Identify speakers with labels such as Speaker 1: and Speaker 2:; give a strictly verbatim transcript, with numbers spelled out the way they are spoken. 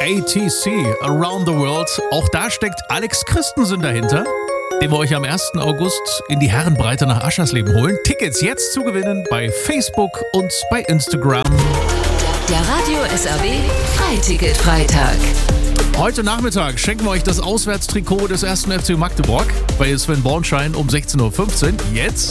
Speaker 1: A T C, Around the World. Auch da steckt Alex Christensen dahinter, den wir euch am ersten August in die Herrenbreite nach Aschersleben holen. Tickets jetzt zu gewinnen bei Facebook und bei Instagram.
Speaker 2: Der Radio S R W Freiticket-Freitag.
Speaker 1: Heute Nachmittag schenken wir euch das Auswärtstrikot des ersten F C Magdeburg bei Sven Bornschein um sechzehn Uhr fünfzehn. Jetzt